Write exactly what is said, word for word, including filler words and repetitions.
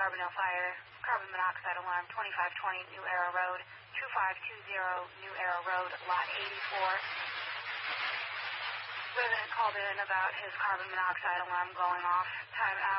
Carbondale Fire, carbon monoxide alarm, twenty-five twenty New Era Road, two five two zero New Era Road, lot eighty-four. Resident called in about his carbon monoxide alarm going off. Time out.